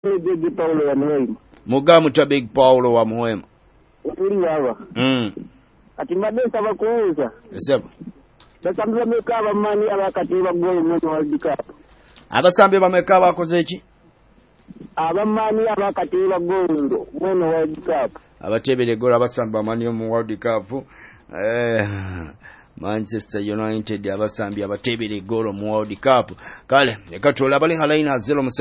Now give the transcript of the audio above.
Big Paulo wa Muhema. Mugamu ta Big Paulo wa Muhema. Tuli hawa. Ati madesa bakuuza. Sebo. Basambi bamekaba mani abakati bagole mu World Cup. Abasambi bamekaba bakoze eki? Abamani abakati bagondo mu World Cup. Abatebere gora abasambi bamani mu World Cup. Manchester United abasambi abatebere goro mu World Cup. Kale, ekatola bali halaina 0